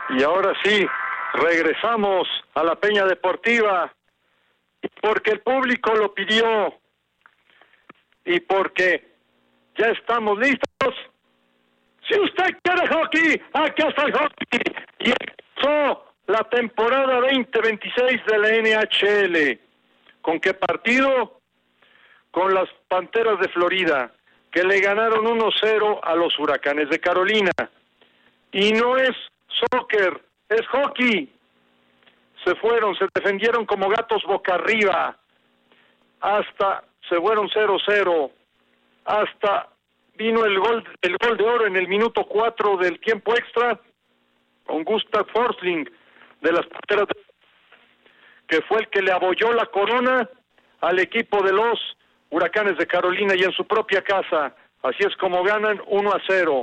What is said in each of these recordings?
Y ahora sí, regresamos a la Peña Deportiva, porque el público lo pidió y porque ya estamos listos. Si usted quiere hockey, aquí está el hockey. Y empezó la temporada 2026 de la NHL. ¿Con qué partido? Con las Panteras de Florida, que le ganaron 1-0 a los Huracanes de Carolina. Y no es soccer, es hockey. Se defendieron como gatos boca arriba, hasta se fueron 0-0, hasta vino el gol de oro en el minuto 4 del tiempo extra, con Gustav Forsling de las Panteras, que fue el que le abolló la corona al equipo de los Huracanes de Carolina y en su propia casa. Así es como ganan 1-0.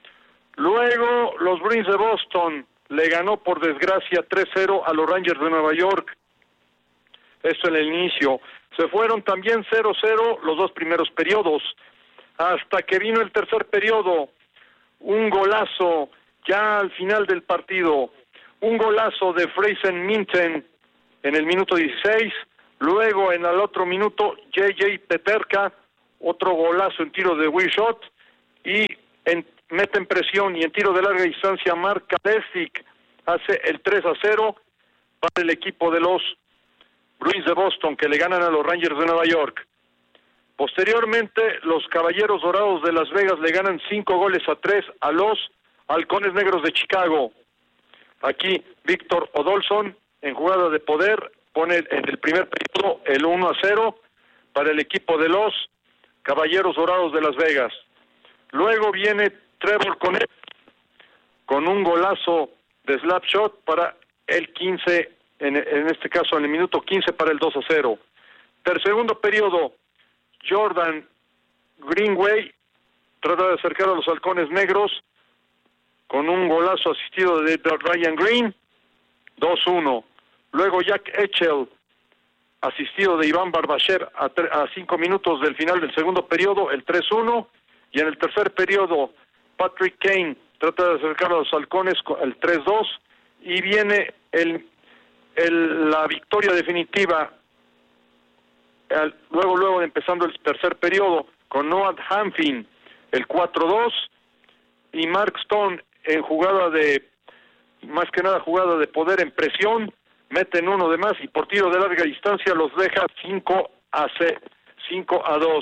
Luego los Bruins de Boston le ganó por desgracia 3-0 a los Rangers de Nueva York. Esto en el inicio. Se fueron también 0-0 los dos primeros periodos, hasta que vino el tercer periodo. Un golazo ya al final del partido. Un golazo de Fraser Minten en el minuto 16. Luego en el otro minuto J.J. Peterka, otro golazo en tiro de Will Shot. Y mete en presión y en tiro de larga distancia Mark Kadesic hace el 3-0 para el equipo de los Bruins de Boston, que le ganan a los Rangers de Nueva York. Posteriormente, los Caballeros Dorados de Las Vegas le ganan 5-3 a los Halcones Negros de Chicago. Aquí Víctor Odolson, en jugada de poder, pone en el primer periodo el 1-0 para el equipo de los Caballeros Dorados de Las Vegas. Luego viene Trevor Connect con un golazo de slap shot para el 15, en este caso en el minuto 15 para el 2-0. Segundo periodo, Jordan Greenway trata de acercar a los Halcones Negros con un golazo asistido de Ryan Green, 2-1. Luego Jack Eichel, asistido de Iván Barbashev a 5 minutos del final del segundo periodo, el 3-1. Y en el tercer periodo, Patrick Kane trata de acercar a los Halcones con el 3-2. Y viene la victoria definitiva, luego empezando el tercer periodo, con Noah Hanfin, el 4-2. Y Mark Stone, en jugada más que nada jugada de poder en presión, meten uno de más y por tiro de larga distancia los deja 5-2.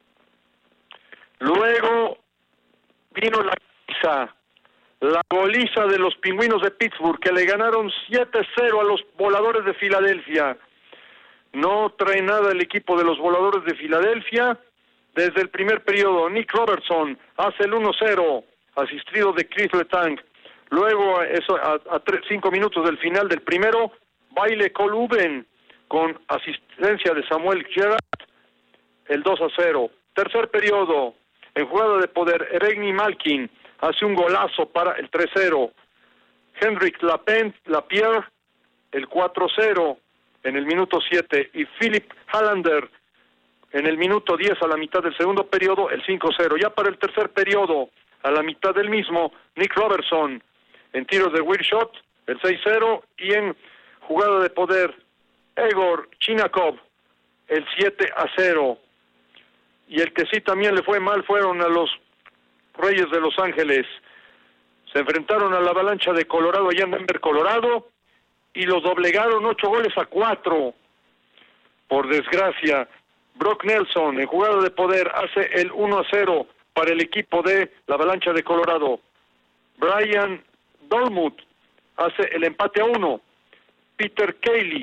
Luego vino la goliza de los Pingüinos de Pittsburgh, que le ganaron 7-0 a los Voladores de Filadelfia. No trae nada el equipo de los Voladores de Filadelfia. Desde el primer periodo, Nick Robertson hace el 1-0, asistido de Chris Letang. Luego, a 5 minutos del final del primero, Baile Coluben con asistencia de Samuel Gerard, el 2-0. Tercer periodo, en jugada de poder, Eregni Malkin hace un golazo para el 3-0. Henrik Lapierre, el 4-0 en el minuto 7. Y Philip Hallander en el minuto 10 a la mitad del segundo periodo, el 5-0. Ya para el tercer periodo, a la mitad del mismo, Nick Robertson en tiros de Will Shot, el 6-0. Y en jugada de poder, Egor Chinakov, el 7-0. Y el que sí también le fue mal fueron a los Reyes de Los Ángeles. Se enfrentaron a la Avalancha de Colorado allá en Denver, Colorado, y los doblegaron 8-4. Por desgracia, Brock Nelson, en jugada de poder, hace el 1-0 para el equipo de la Avalancha de Colorado. Brian Dolmuth hace el empate a 1. Peter Cayley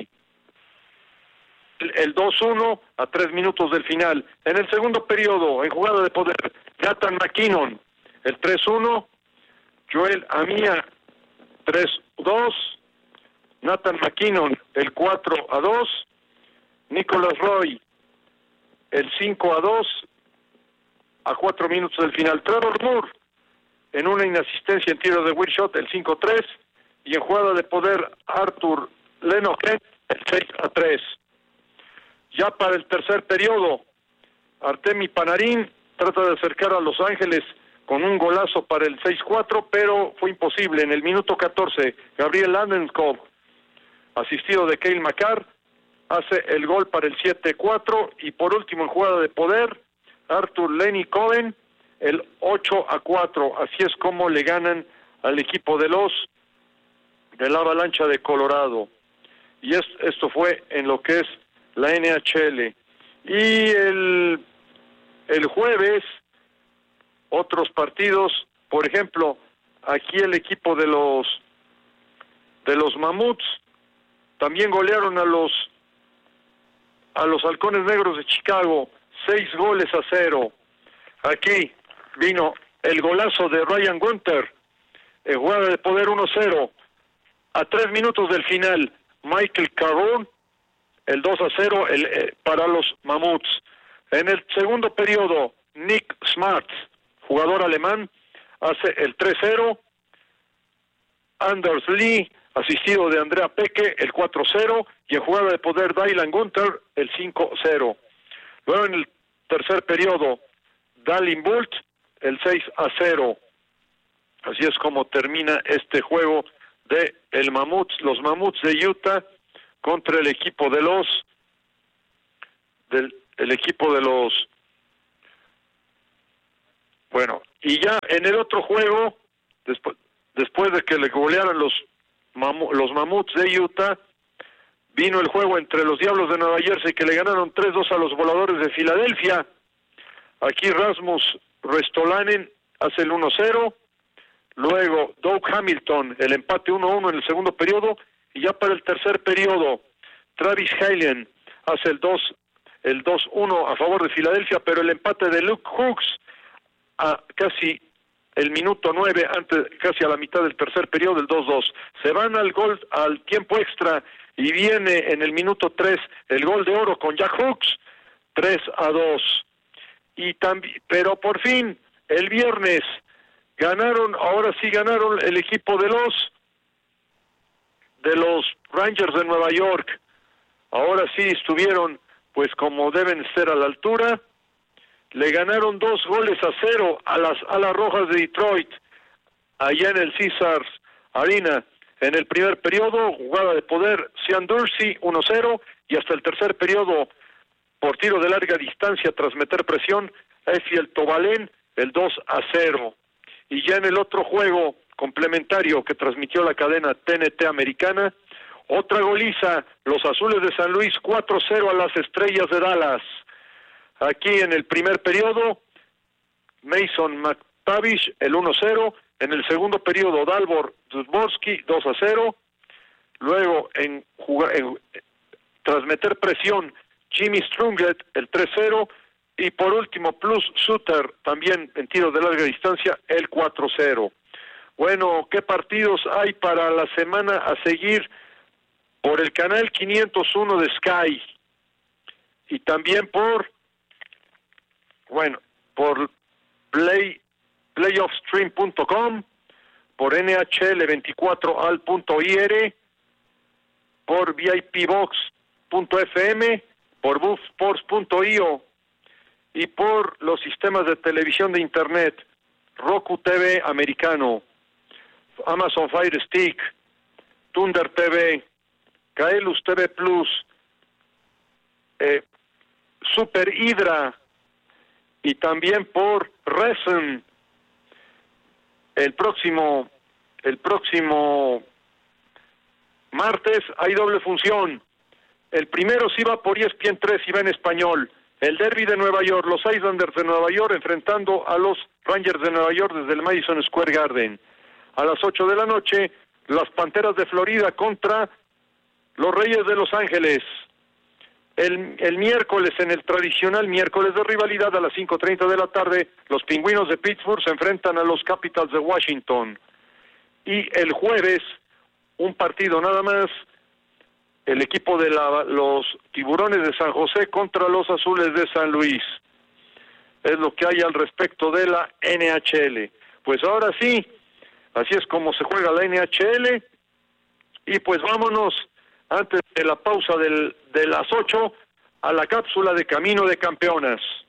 el 2-1 a 3 minutos del final. En el segundo periodo, en jugada de poder, Nathan McKinnon, el 3-1. Joel Amia, 3-2. Nathan McKinnon, el 4-2. Nicholas Roy, el 5-2 a 4 minutos del final. Trevor Moore, en una inasistencia en tiro de Will Shot, el 5-3. Y en jugada de poder, Arthur Lenoket, el 6-3. Ya para el tercer periodo, Artemi Panarin trata de acercar a Los Ángeles con un golazo para el 6-4, pero fue imposible. En el minuto 14, Gabriel Landeskog, asistido de Cale Makar, hace el gol para el 7-4, y por último en jugada de poder, Arthur Lenny Cohen, el 8-4. Así es como le ganan al equipo de la Avalancha de Colorado. Y esto fue en lo que es la NHL. Y el jueves, otros partidos, por ejemplo, aquí el equipo de los Mamuts también golearon a los Halcones Negros de Chicago, 6-0. Aquí vino el golazo de Ryan Gunther, jugada de poder 1-0. A 3 minutos del final, Michael Caron, el 2-0 para los Mamuts. En el segundo periodo, Nick Smart, jugador alemán, hace el 3-0. Anders Lee, asistido de Andrea Peke, el 4-0, y en jugada de poder Dylan Gunther, el 5-0. Luego en el tercer periodo, Dalin Bult, el 6-0. Así es como termina este juego de los Mamuts de Utah contra el equipo de bueno, y ya en el otro juego, después de que le golearan los Mamuts de Utah, vino el juego entre los Diablos de Nueva Jersey, que le ganaron 3-2 a los Voladores de Filadelfia. Aquí Rasmus Ristolainen hace el 1-0, luego Doug Hamilton el empate 1-1 en el segundo periodo, y ya para el tercer periodo Travis Hylian hace el 2-1 a favor de Filadelfia, pero el empate de Luke Hooks a casi el minuto 9, casi a la mitad del tercer periodo, el 2-2. Se van al tiempo extra, y viene en el minuto 3 el gol de oro con Jack Hooks, 3-2. Pero por fin, el viernes, ahora sí ganaron el equipo de los Rangers de Nueva York. Ahora sí estuvieron, pues como deben ser, a la altura. Le ganaron 2-0 a las Alas Rojas de Detroit, allá en el Caesars Arena. En el primer periodo, jugada de poder, Sean Dursey, 1-0, y hasta el tercer periodo, por tiro de larga distancia tras meter presión, Efiel Tobalén, el 2-0. Y ya en el otro juego complementario que transmitió la cadena TNT americana, otra goliza, los Azules de San Luis, 4-0 a las Estrellas de Dallas. Aquí en el primer periodo, Mason McTavish, el 1-0. En el segundo periodo, Dalibor Dubovsky, 2-0. Luego, tras meter presión, Jimmy Strunglet, el 3-0. Y por último, Plus Suter, también en tiro de larga distancia, el 4-0. Bueno, ¿qué partidos hay para la semana a seguir? Por el canal 501 de Sky. Y también por playoffstream.com, por NHL24al.ir, por vipbox.fm, por buffsports.io y por los sistemas de televisión de internet, Roku TV americano, Amazon Fire Stick, Thunder TV, Kaelus TV Plus, Super Hydra, y también por Reason. El próximo martes hay doble función. El primero sí va por ESPN 3 y va en español. El Derby de Nueva York, los Islanders de Nueva York enfrentando a los Rangers de Nueva York desde el Madison Square Garden. A las 8 de la noche, las Panteras de Florida contra los Reyes de Los Ángeles. El miércoles, en el tradicional miércoles de rivalidad, a las 5:30 de la tarde, los Pingüinos de Pittsburgh se enfrentan a los Capitals de Washington. Y el jueves, un partido nada más, el equipo de los Tiburones de San José contra los Azules de San Luis. Es lo que hay al respecto de la NHL. Pues ahora sí, así es como se juega la NHL. Y pues vámonos, antes de la pausa de las 8, a la cápsula de Camino de Campeonas.